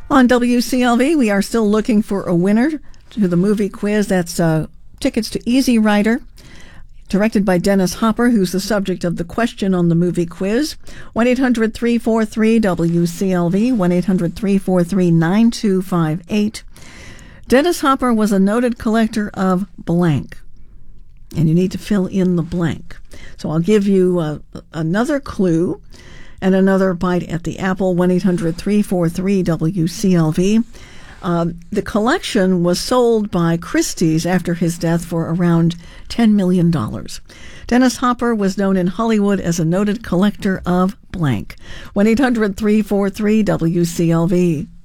On WCLV, we are still looking for a winner to the movie quiz. That's tickets to Easy Rider, directed by Dennis Hopper, who's the subject of the question on the movie quiz. 1-800-343-WCLV, 1-800-343-9258. Dennis Hopper was a noted collector of blank, and you need to fill in the blank. So I'll give you another clue and another bite at the apple. 1-800-343-WCLV. The collection was sold by Christie's after his death for around $10 million. Dennis Hopper was known in Hollywood as a noted collector of blank. 1-800-343-WCLV.